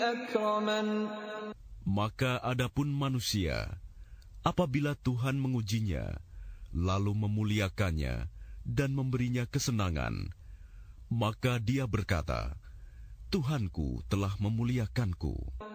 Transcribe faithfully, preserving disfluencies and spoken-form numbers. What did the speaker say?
أكرمن. Maka adapun manusia, apabila Tuhan mengujinya, lalu memuliakannya dan memberinya kesenangan, maka dia berkata, Tuhanku telah memuliakanku.